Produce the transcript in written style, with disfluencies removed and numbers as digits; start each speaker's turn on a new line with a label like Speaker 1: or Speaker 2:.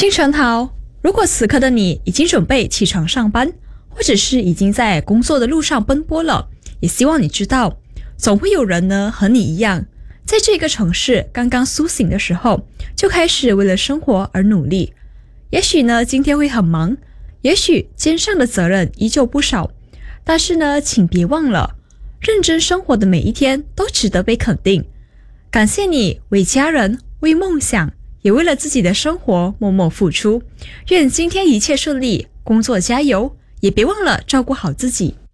Speaker 1: 清晨好，如果此刻的你已经准备起床上班，或者是已经在工作的路上奔波了，也希望你知道，总会有人呢和你一样，在这个城市刚刚苏醒的时候，就开始为了生活而努力。也许呢今天会很忙，也许肩上的责任依旧不少，但是呢请别忘了，认真生活的每一天都值得被肯定。感谢你为家人，为梦想，也为了自己的生活默默付出。愿今天一切顺利，工作加油，也别忘了照顾好自己。